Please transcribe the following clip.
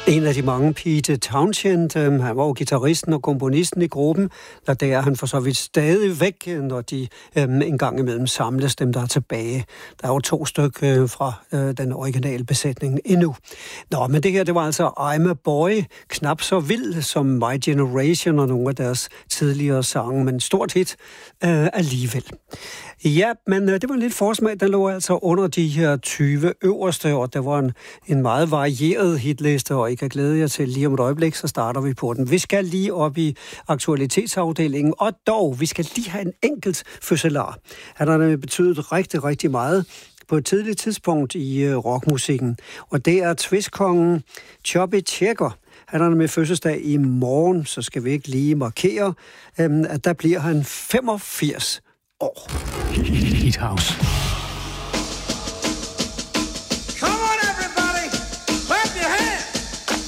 En af de mange, Pete Townshend, han var jo guitaristen og komponisten i gruppen, og det er han for så vidt stadig væk, når de en gang imellem samles, dem der er tilbage. Der er jo 2 stykker fra den originale besætning endnu. Nå, men det her, det var altså I'm a Boy, knap så vild som My Generation og nogle af deres tidligere sange, men stort hit alligevel. Ja, men det var en lidt forsmag, den lå altså under de her 20 øverste, og der var en meget varieret hitliste, og I kan glæde jer til lige om et øjeblik, så starter vi på den. Vi skal lige op i aktualitetsafdelingen, og dog, vi skal lige have en enkelt fødselar. Han har betydet rigtig, rigtig meget på et tidligt tidspunkt i rockmusikken, og det er twistkongen Chubby Checker. Han er med fødselsdag i morgen, så skal vi ikke lige markere, at der bliver han 85 år. Hit House.